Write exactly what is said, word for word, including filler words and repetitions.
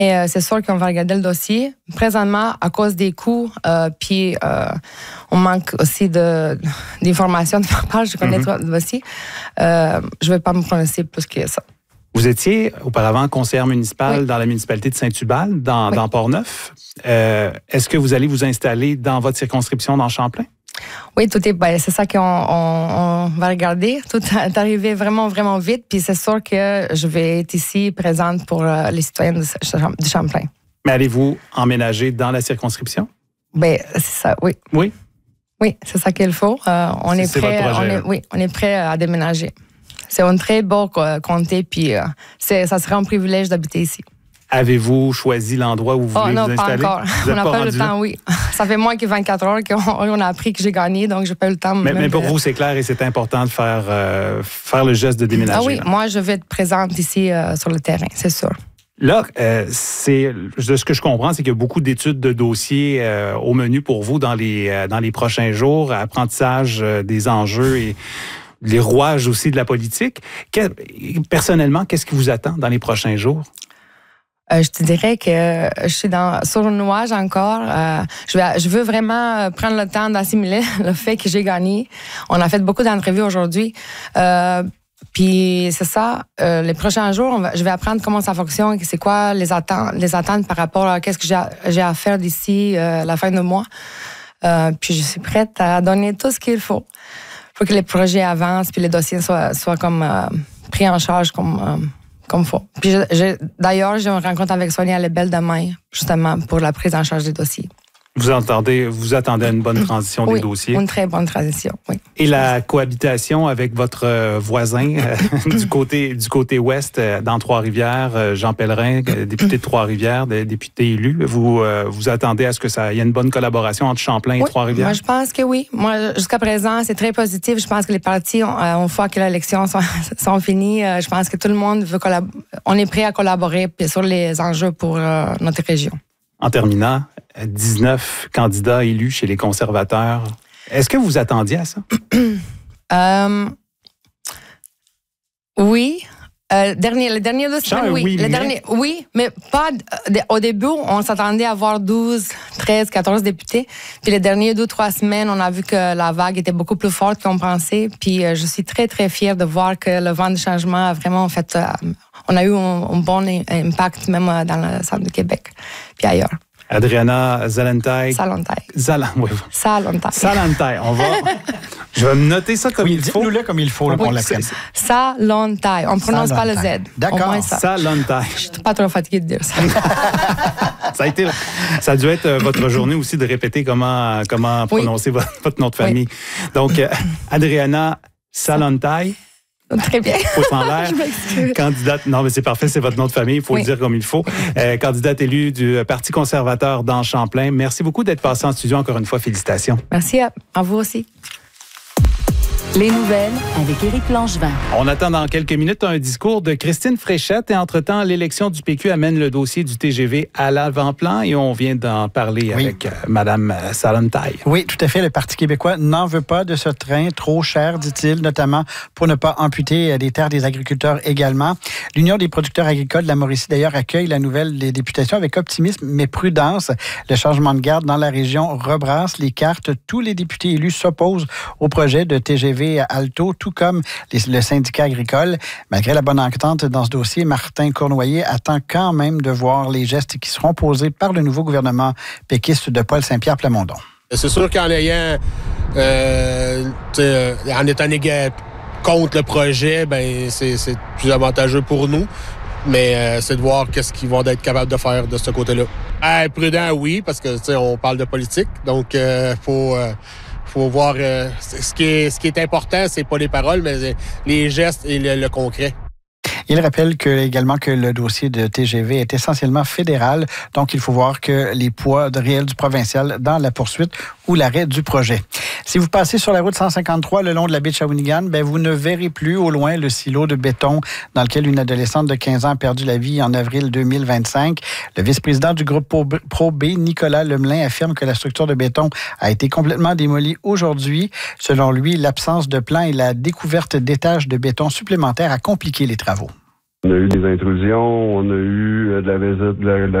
Et euh, c'est sûr qu'on va regarder le dossier. Présentement, à cause des coûts, euh, puis euh, on manque aussi de, d'informations de ma part, je connais mm-hmm. trop le dossier. Euh, je ne vais pas me prononcer plus que ça. Vous étiez auparavant conseillère municipale oui. dans la municipalité de Saint-Hubal, dans, oui. dans Port-Neuf. Euh, est-ce que vous allez vous installer dans votre circonscription dans Champlain? Oui, tout est, ben, c'est ça qu'on on, on va regarder. Tout est arrivé vraiment, vraiment vite. Puis c'est sûr que je vais être ici présente pour euh, les citoyens de, de Champlain. Mais allez-vous emménager dans la circonscription? Bien, c'est ça, oui. Oui? Oui, c'est ça qu'il faut. Euh, on c'est, est prêt, on est, oui, on est prêt à déménager. C'est un très beau comté, puis euh, c'est, ça serait un privilège d'habiter ici. Avez-vous choisi l'endroit où vous voulez oh, non, vous installer? Non, pas encore. On n'a pas, pas eu le temps, oui. Ça fait moins que vingt-quatre heures qu'on a appris que j'ai gagné, donc j'ai pas eu le temps. Mais, mais pour de... vous, c'est clair et c'est important de faire, euh, faire le geste de déménager. Ah oui, là. Moi, je vais être présente ici euh, sur le terrain, c'est sûr. Là, euh, c'est, de ce que je comprends, c'est qu'il y a beaucoup d'études de dossiers euh, au menu pour vous dans les, euh, dans les prochains jours, apprentissage euh, des enjeux et les rouages aussi de la politique. Que, personnellement, qu'est-ce qui vous attend dans les prochains jours? Euh, je te dirais que je suis dans, sur un nuage encore. Euh, je, vais, je veux vraiment prendre le temps d'assimiler le fait que j'ai gagné. On a fait beaucoup d'entrevues aujourd'hui. Euh, Puis c'est ça, euh, les prochains jours, on va, je vais apprendre comment ça fonctionne, c'est quoi les attentes, les attentes par rapport à qu'est-ce que j'ai, j'ai à faire d'ici euh, la fin du mois. Euh, puis je suis prête à donner tout ce qu'il faut pour que les projets avancent puis les dossiers soient, soient comme euh, pris en charge comme euh, comme faut. Puis je, je, d'ailleurs, j'ai une rencontre avec Sonia Lebel demain, justement pour la prise en charge des dossiers. Vous entendez, vous attendez une bonne transition oui, des dossiers? Une très bonne transition, oui. Et la cohabitation avec votre voisin euh, du côté du côté ouest, euh, dans Trois-Rivières, euh, Jean Pellerin, député de Trois-Rivières, député élu, vous euh, vous attendez à ce que ça, il y ait une bonne collaboration entre Champlain et oui, Trois-Rivières? Moi, je pense que oui. Moi, jusqu'à présent, c'est très positif. Je pense que les partis, on, une fois que les élections sont, sont finies, je pense que tout le monde veut collaborer. On est prêt à collaborer sur les enjeux pour euh, notre région. En terminant, dix-neuf candidats élus chez les conservateurs. Est-ce que vous attendiez à ça? euh, oui. Euh, dernier, les derniers deux semaines, oui. oui, les mais... derniers, oui, mais pas. Au début, on s'attendait à avoir douze, treize, quatorze députés. Puis les dernières deux, trois semaines, on a vu que la vague était beaucoup plus forte qu'on pensait. Puis euh, je suis très, très fière de voir que le vent de changement a vraiment fait. Euh, on a eu un, un bon impact même dans le centre de Québec, puis ailleurs. Adriana Zalantay. Salantay. Zalan, oui. Salantay. Salantay. On va. Je vais me noter ça comme oui, il faut. Dites-nous-le comme il faut, là, oui, qu'on l'apprenne. Salantay. On ne prononce pas le Z. D'accord. Ça. Salantay. Je suis pas trop fatiguée de dire ça. ça a été, ça a dû être votre journée aussi de répéter comment, comment prononcer oui. votre, votre nom de famille. Oui. Donc, euh, Adriana Salantay. Très bien. Pouce en l'air. Candidate, non, mais c'est parfait, c'est votre nom de famille, il faut oui. le dire comme il faut. Euh, candidate élue du Parti conservateur dans Champlain. Merci beaucoup d'être passé en studio encore une fois. Félicitations. Merci à, à vous aussi. Les nouvelles avec Éric Langevin. On attend dans quelques minutes un discours de Christine Fréchette et entre-temps, l'élection du P Q amène le dossier du T G V à l'avant-plan et on vient d'en parler oui. avec euh, Mme Salantay. Oui, tout à fait. Le Parti québécois n'en veut pas de ce train trop cher, dit-il, notamment pour ne pas amputer les terres des agriculteurs également. L'Union des producteurs agricoles de la Mauricie, d'ailleurs, accueille la nouvelle des députations avec optimisme mais prudence. Le changement de garde dans la région rebrasse les cartes. Tous les députés élus s'opposent au projet de T G V Alto, tout comme les, le syndicat agricole. Malgré la bonne entente dans ce dossier, Martin Cournoyer attend quand même de voir les gestes qui seront posés par le nouveau gouvernement péquiste de Paul Saint-Pierre Plamondon. C'est sûr qu'en ayant, euh, en étant négatif contre le projet, ben c'est, c'est plus avantageux pour nous. Mais euh, c'est de voir qu'est-ce qu'ils vont être capables de faire de ce côté-là. Euh, prudent, oui, parce que on parle de politique, donc euh, faut. Euh, faut voir euh, ce qui est ce qui est important, c'est pas les paroles, mais les gestes et le, le concret. Il rappelle que, également que le dossier de T G V est essentiellement fédéral, donc il faut voir que les poids réels du provincial dans la poursuite ou l'arrêt du projet. Si vous passez sur la route cent cinquante-trois le long de la baie de Shawinigan, ben vous ne verrez plus au loin le silo de béton dans lequel une adolescente de quinze ans a perdu la vie en avril deux mille vingt-cinq. Le vice-président du groupe Pro B, Nicolas Lemelin, affirme que la structure de béton a été complètement démolie aujourd'hui. Selon lui, l'absence de plan et la découverte d'étages de béton supplémentaires a compliqué les travaux. On a eu des intrusions, on a eu de la visite de la, de la